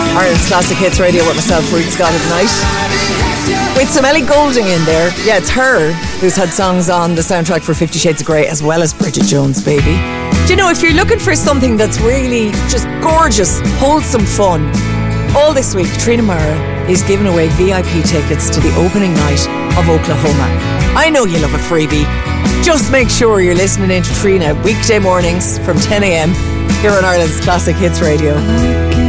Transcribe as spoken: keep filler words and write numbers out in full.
Ireland's Classic Hits Radio with myself, Ruth Scott, tonight. With some Ellie Goulding in there. Yeah, it's her who's had songs on the soundtrack for Fifty Shades of Grey, as well as Bridget Jones' Baby. Do you know, if you're looking for something that's really just gorgeous, wholesome fun, all this week, Trina Mara is giving away V I P tickets to the opening night of Oklahoma. I know you love a freebie. Just make sure you're listening in to Trina weekday mornings from ten a.m. here on Ireland's Classic Hits Radio.